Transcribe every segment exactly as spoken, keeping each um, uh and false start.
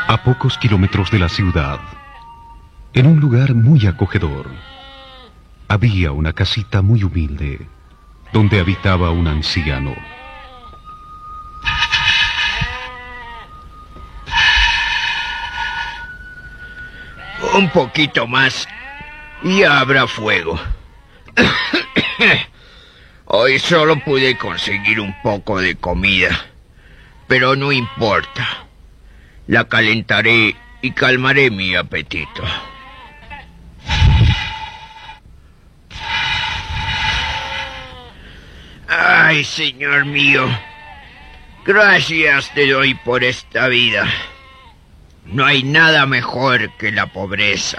A pocos kilómetros de la ciudad, en un lugar muy acogedor, había una casita muy humilde, donde habitaba un anciano. Un poquito más y habrá fuego. Hoy solo pude conseguir un poco de comida, pero no importa. La calentaré y calmaré mi apetito. Ay, Señor mío, gracias te doy por esta vida. No hay nada mejor que la pobreza.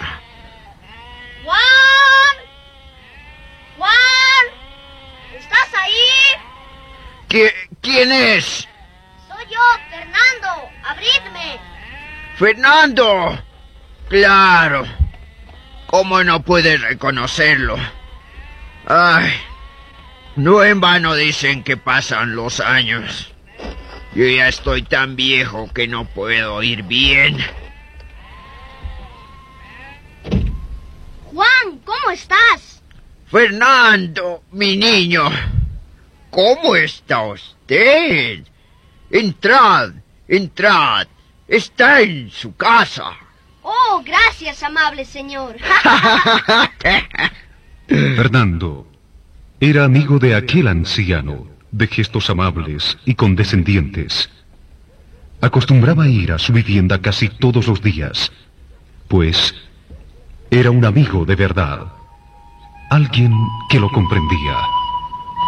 ¡Juan! ¡Juan! ¿Estás ahí? ¿Qui- ¿Quién es? Soy yo, Fernando. Abridme. ¡Fernando! Claro. ¿Cómo no puedes reconocerlo? Ay, no en vano dicen que pasan los años. Yo ya estoy tan viejo que no puedo oír bien. Juan, ¿cómo estás? Fernando, mi niño, ¿cómo está usted? Entrad, entrad. Está en su casa. Oh, gracias, amable señor. Fernando era amigo de aquel anciano, de gestos amables y condescendientes. Acostumbraba a ir a su vivienda casi todos los días, pues era un amigo de verdad, alguien que lo comprendía.